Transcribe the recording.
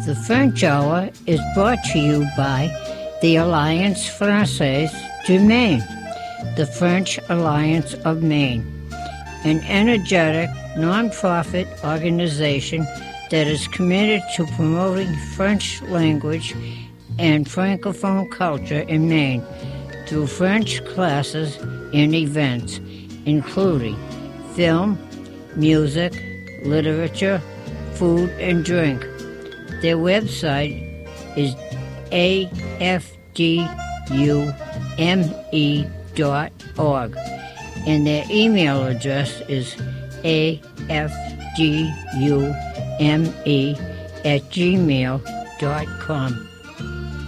The French Hour is brought to you by the Alliance Française du Maine, the French Alliance of Maine, an energetic, non-profit organization that is committed to promoting French language and Francophone culture in Maine through French classes and events, including film, music, literature, food, and drink. Their website is afdume.org, and their email address is afdume@gmail.com.